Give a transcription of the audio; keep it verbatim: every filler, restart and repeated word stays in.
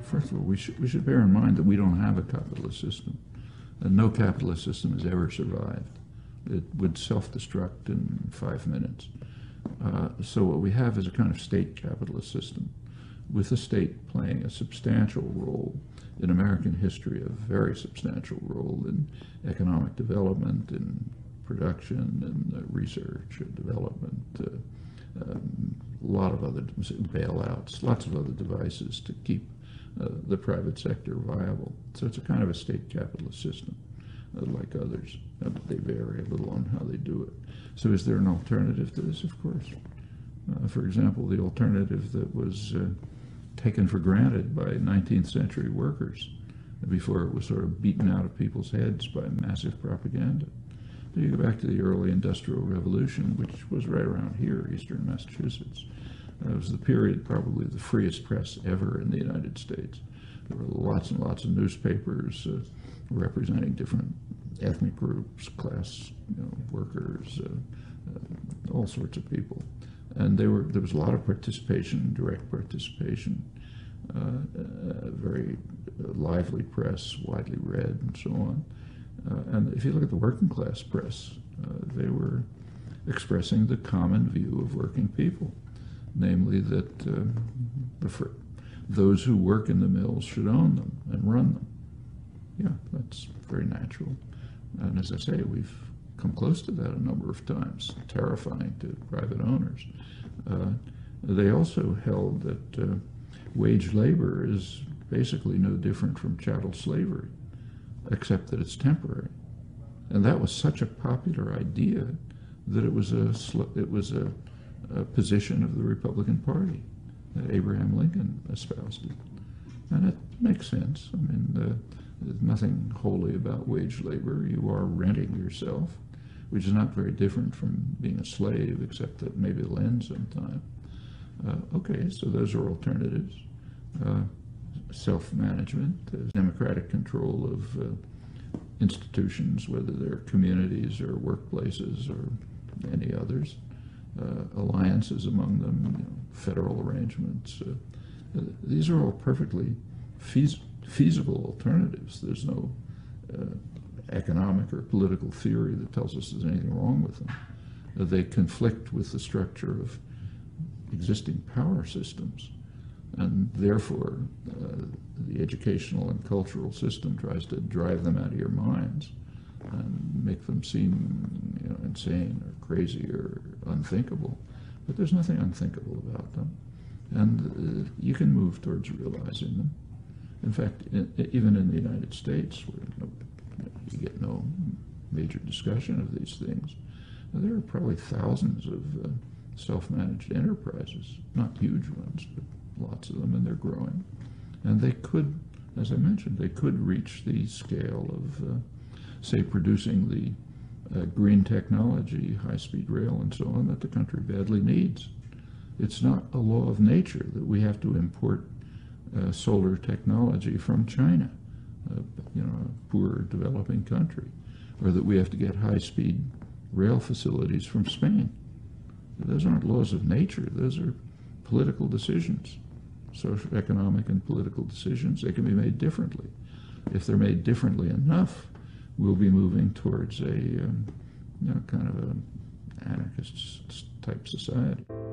First of all, we should, we should bear in mind that we don't have a capitalist system. And no capitalist system has ever survived. It would self-destruct in five minutes. Uh, so what we have is a kind of state capitalist system, with the state playing a substantial role in American history, a very substantial role in economic development, in production, in uh, research and development, uh, um, a lot of other bailouts, lots of other devices to keep uh, the private sector viable. So it's a kind of a state capitalist system, uh, like others. Uh, but they vary a little on how they do it. So is there an alternative to this? Of course. Uh, for example, the alternative that was uh, taken for granted by nineteenth century workers before it was sort of beaten out of people's heads by massive propaganda. So you go back to the early Industrial Revolution, which was right around here, eastern Massachusetts. Uh, it was the period, probably the freest press ever in the United States. There were lots and lots of newspapers uh, representing different ethnic groups, class, you know, workers, uh, uh, all sorts of people. And they were, there was a lot of participation, direct participation, uh, uh, very lively press, widely read, and so on. Uh, and if you look at the working class press, uh, they were expressing the common view of working people, namely that uh, the those who work in the mills should own them and run them. Yeah, that's very natural. And as I say, we've come close to that a number of times, terrifying to private owners. Uh, they also held that uh, wage labor is basically no different from chattel slavery, except that it's temporary. And that was such a popular idea that it was a, it was a, a position of the Republican Party that Abraham Lincoln espoused it. And it makes sense. I mean, uh, there's nothing holy about wage labor. You are renting yourself, which is not very different from being a slave, except that maybe it'll end sometime. Uh, okay, so those are alternatives. Uh, self-management, uh, democratic control of uh, institutions, whether they're communities or workplaces or any others, uh, alliances among them, you know, federal arrangements. Uh, uh, these are all perfectly feas feasible alternatives. There's no uh, economic or political theory that tells us there's anything wrong with them. Uh, they conflict with the structure of existing power systems. And therefore, uh, the educational and cultural system tries to drive them out of your minds and make them seem, you know, insane or crazy or unthinkable. But there's nothing unthinkable about them. And uh, you can move towards realizing them. In fact, in, even in the United States, where no, you get no major discussion of these things, there are probably thousands of uh, self-managed enterprises, not huge ones, but lots of them, and they're growing. And they could, as I mentioned, they could reach the scale of, uh, say, producing the uh, green technology, high-speed rail, and so on, that the country badly needs. It's not a law of nature that we have to import uh, solar technology from China, uh, you know, a poor developing country, or that we have to get high-speed rail facilities from Spain. Those aren't laws of nature. Those are political decisions, social, economic, and political decisions. They can be made differently. If they're made differently enough, we'll be moving towards a um, you know, kind of an anarchist type society.